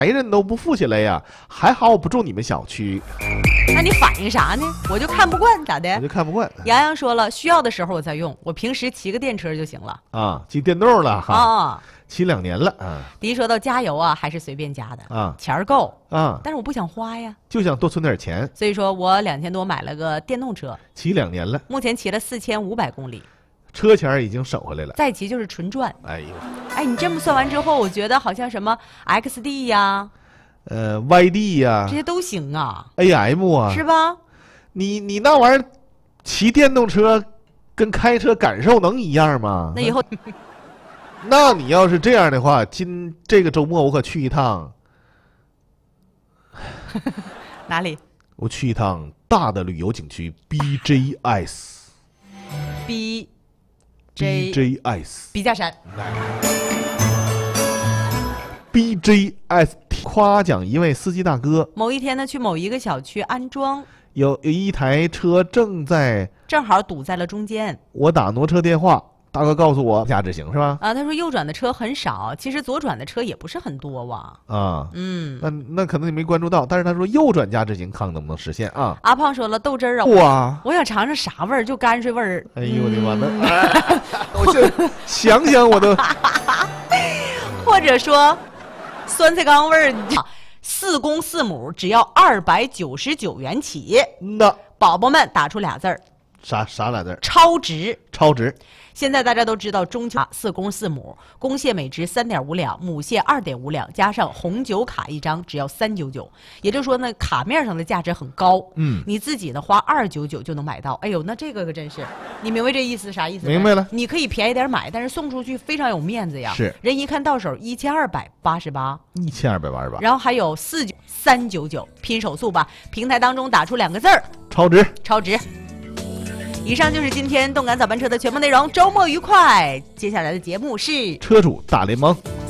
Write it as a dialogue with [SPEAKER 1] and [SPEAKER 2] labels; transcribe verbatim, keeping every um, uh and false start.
[SPEAKER 1] 白人都不富起来呀。还好我不住你们小区。
[SPEAKER 2] 那你反映啥呢？我就看不惯，咋的？
[SPEAKER 1] 我就看不惯。
[SPEAKER 2] 洋洋说了，需要的时候我再用，我平时骑个电车就行了。
[SPEAKER 1] 啊，骑电动了哈。
[SPEAKER 2] 啊，
[SPEAKER 1] 骑两年了啊。
[SPEAKER 2] 第一说到加油啊，还是随便加的
[SPEAKER 1] 啊，
[SPEAKER 2] 钱儿够
[SPEAKER 1] 啊，
[SPEAKER 2] 但是我不想花呀，
[SPEAKER 1] 就想多存点钱。
[SPEAKER 2] 所以说我两千多买了个电动车，
[SPEAKER 1] 骑两年了，
[SPEAKER 2] 目前骑了四千五百公里。
[SPEAKER 1] 车钱已经省回来了，
[SPEAKER 2] 再骑就是纯赚。
[SPEAKER 1] 哎呦，
[SPEAKER 2] 哎，你这么算完之后，我觉得好像什么 X D 呀，
[SPEAKER 1] 呃 Y D 呀，
[SPEAKER 2] 这些都行啊
[SPEAKER 1] ，A M 啊，
[SPEAKER 2] 是吧？
[SPEAKER 1] 你你那玩意儿骑电动车跟开车感受能一样吗？
[SPEAKER 2] 那以后，
[SPEAKER 1] 那你要是这样的话，今这个周末我可去一趟，
[SPEAKER 2] 哪里？
[SPEAKER 1] 我去一趟大的旅游景区 B J S。B
[SPEAKER 2] J
[SPEAKER 1] J S
[SPEAKER 2] 笔架山
[SPEAKER 1] B J S 夸奖一位司机大哥。
[SPEAKER 2] 某一天呢，去某一个小区安装，
[SPEAKER 1] 有有一台车正在
[SPEAKER 2] 正好堵在了中间。
[SPEAKER 1] 我打挪车电话，大哥告诉我加直行是吧？
[SPEAKER 2] 啊，他说右转的车很少，其实左转的车也不是很多哇。
[SPEAKER 1] 啊，
[SPEAKER 2] 嗯，
[SPEAKER 1] 那那可能你没关注到，但是他说右转加直行，看能不能实现啊？
[SPEAKER 2] 阿胖说了豆汁儿啊，
[SPEAKER 1] 哇，
[SPEAKER 2] 我想尝尝啥味儿，就泔水味儿。
[SPEAKER 1] 哎呦我的妈，那我这想想我都，
[SPEAKER 2] 或者说酸菜缸味儿，四公四母只要二百九十九元起。
[SPEAKER 1] 那
[SPEAKER 2] 宝宝们打出俩字儿，
[SPEAKER 1] 啥啥俩字？
[SPEAKER 2] 超值，
[SPEAKER 1] 超值。
[SPEAKER 2] 现在大家都知道中秋四公四母，公蟹每只三点五两，母蟹二点五两，加上红酒卡一张，只要三九九。也就是说呢，卡面上的价值很高。
[SPEAKER 1] 嗯，
[SPEAKER 2] 你自己呢花二九九就能买到。哎呦，那这个可真是，你明白这意思啥意思？
[SPEAKER 1] 明白了。
[SPEAKER 2] 你可以便宜点买，但是送出去非常有面子呀。
[SPEAKER 1] 是，
[SPEAKER 2] 人一看到手一千二百八十八，
[SPEAKER 1] 一千二百八十八，
[SPEAKER 2] 然后还有四九三九九，拼手速吧！平台当中打出两个字儿：
[SPEAKER 1] 超值，
[SPEAKER 2] 超值。以上就是今天动感早班车的全部内容，周末愉快！接下来的节目是
[SPEAKER 1] 车主大联盟。